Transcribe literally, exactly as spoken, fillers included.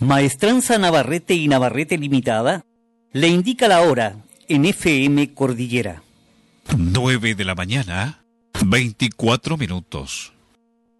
Maestranza Navarrete y Navarrete Limitada le indica la hora en F M Cordillera. Nueve de la mañana, veinticuatro minutos.